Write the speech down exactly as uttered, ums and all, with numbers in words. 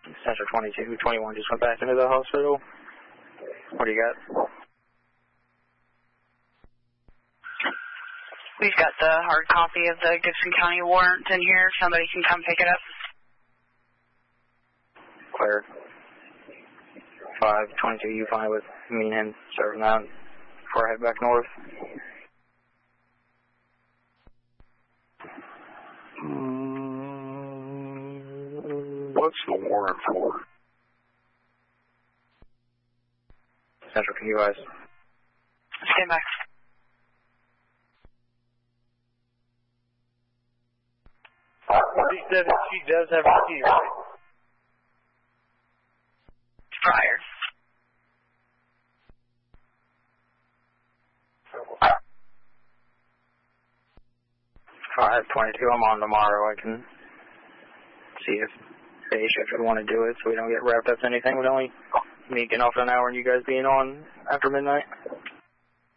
Central twenty-two, twenty-one just went back into the hospital. What do you got? We've got the hard copy of the Gibson County warrant in here. Somebody can come pick it up. Clear. five twenty-two, you fine with me and him serving that before I head back north? Mm, what's the warrant for? Central, can you guys? Stand by. forty-seven, she does have a key, right? Prior. five twenty-two, I'm on tomorrow. I can see if day shift would want to do it so we don't get wrapped up in anything with only me getting off in an hour and you guys being on after midnight.